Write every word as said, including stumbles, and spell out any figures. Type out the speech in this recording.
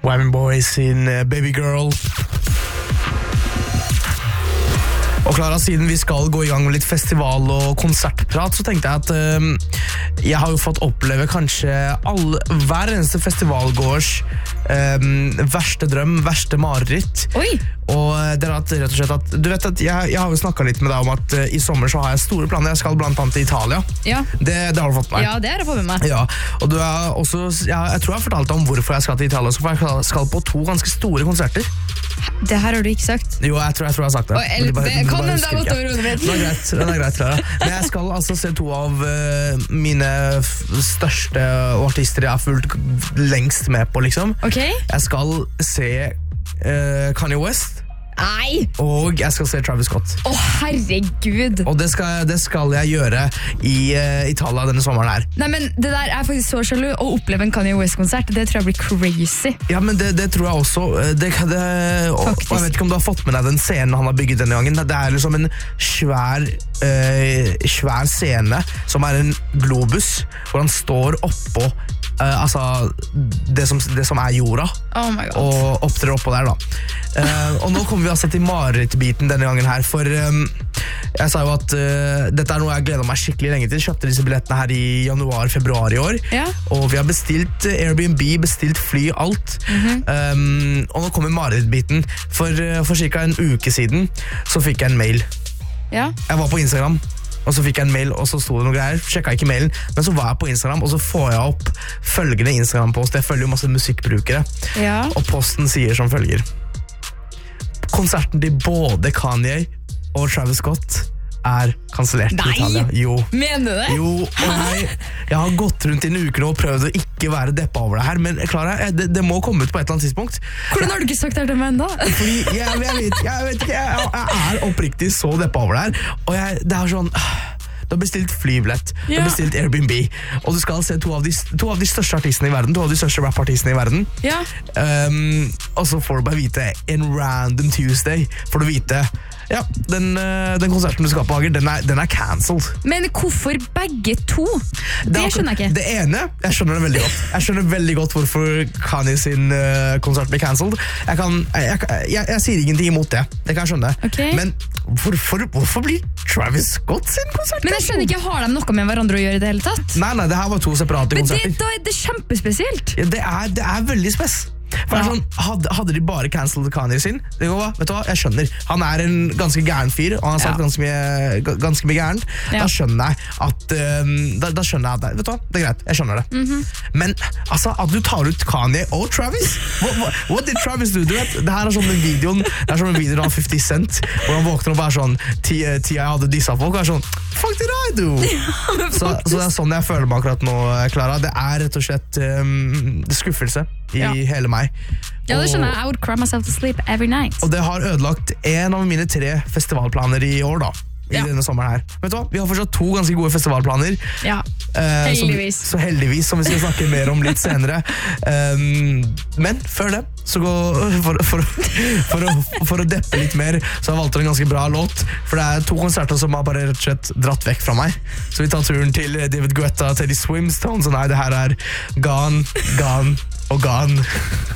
Whammy Boys sin Baby Girl. Og Clara, siden vi skal gå i gang med litt festival- og konsertprat, så tenkte jeg at um, jeg har jo fått oppleve kanskje all, hver eneste festivalgåers um, verste drøm, verste mareritt. Oi! Og det er at, rett og slett at, du vet at jeg, jeg har jo snakket litt med deg om at uh, i sommer så har jeg store planer. Jeg skal blant annet til Italia. Ja. Det, det har du fått med meg. Ja, det har jeg fått med meg. Ja, og du er også, jeg, jeg tror jeg har fortalt deg om hvorfor jeg skal til Italia, så jeg skal på to ganske store konserter. Det her har du ikke sagt. Jo, jeg tror jeg, tror jeg har sagt det. Og, eller, bare, det kan bare hende det var husker ikke. Det er greit, det er greit, Clara. Men jeg skal altså se to av uh, mine f- største artister jeg har fulgt lengst med på, liksom. Ok? Jeg skal se uh, Kanye West, Nei! og jeg skal se Travis Scott. Å, herregud. Og det skal, det skal jeg gjøre i uh, Italia denne sommeren her. Nei, men det der er faktisk så sjalu. Å oppleve en Kanye West-konsert, det tror jeg blir crazy. Ja, men det, det tror jeg også. Det, det, og, og jeg vet ikke om du har fått med deg den scenen han har bygget denne gangen. Det er liksom en svær, uh, svær scene som er en globus, hvor han står oppå uh, altså, det som, det som er jorda, Oh my god. og opptrer oppå der da. Uh, og nå kommer vi altså til marerittbiten denne gangen her, for um, jeg sa jo at uh, dette er noe jeg gleder meg skikkelig lenge til. Kjøpte disse billettene her i januar-februar i år, Ja. og vi har bestilt uh, Airbnb, bestilt fly, alt. um, og nå kommer marerittbiten. For, uh, for cirka en uke siden så fikk jeg en mail. Ja. Jeg var på Instagram, og så fikk jeg en mail, og så sto det noe greier. Sjekket ikke mailen, men så var jeg på Instagram, og så får jeg opp følgende Instagram-post. Jeg følger jo masse musikkbrukere, Ja. og posten sier som følger: konserten til både Kanye og Travis Scott er kansellert i Nei! Italia. Jo. Mener du det? Jo, og jeg, jeg har gått rundt i en uke nå og prøvd å ikke være deppa over det her, men Clara, jeg- det, det må komme ut på et eller annet tidspunkt. Hvordan har du ikke sagt det her til meg enda? Fordi jeg, jeg, vet, jeg vet ikke, jeg, jeg er oppriktig så deppa over det her, og jeg, det er sånn... Du har bestilt flybillett, du Ja. har bestilt Airbnb, og du skal se to av, de, to av de største artistene i verden, to av de største rap-artistene i verden. Ja. Um, og så får du bare vite en random Tuesday, får du vite, ja, den, uh, den konserten du skal på, Hager, den er, den er cancelled. Men hvorfor begge to? Det, er akkurat- skjønner jeg ikke. Det ene, jeg skjønner det veldig godt. Jeg skjønner veldig godt hvorfor Kanye sin uh, konsert blir cancelled. Jeg, kan, jeg, jeg, jeg, jeg sier ingenting imot det, det kan jeg skjønne. Ok. Men hvorfor, hvorfor blir Travis Scott sin konsert Men jeg skjønner ikke, har de noe med hverandre å gjøre i det hele tatt? Nei, nei, det her var to separate Men det, konserter. da er det kjempespesielt. Ja, det, er, det er veldig spes. For det er Ja. sånn, hadde, hadde de bare cancelled Kanye sin, det går, vet du hva, jeg skjønner. Han er en ganske gæren fyr, og han har sagt Ja. ganske, mye, ga- ganske mye gærent. Ja. Da skjønner jeg at um, da, da skjønner jeg at det, vet du hva, det er greit, jeg skjønner det. Mhm. Men altså, at du tar ut Kanye og Travis, what, what, what did Travis do? Du vet, det her er sånn den videoen, det er sånn en video av fifty cent, hvor han våkner opp og er sånn, ti jeg hadde dissa folk, og er sånn, fuck did I do? Så, så det er sånn jeg føler meg akkurat nå, Clara. Det er rett og slett um, skuffelse i Ja. hele meg. Ja, det skjønner Og- jeg. I would cry myself to sleep every night. Og det har ødelagt en av mine tre festivalplaner i år da, i Ja. denne sommeren her. Vet du hva? Vi har fortsatt to ganske gode festivalplaner. Ja. eh, som- Heldigvis. Så heldigvis, som vi skal snakke mer om litt senere. Um, men før det, så gå, for, for, for, å, for å deppe litt mer, så har jeg valgt en ganske bra låt. For det er to konserter som har bare rett og slett dratt vekk fra meg. Så vi tar turen til David Guetta, Teddy Swims, Tones, og nei, det her er Gone, Gone og Gone.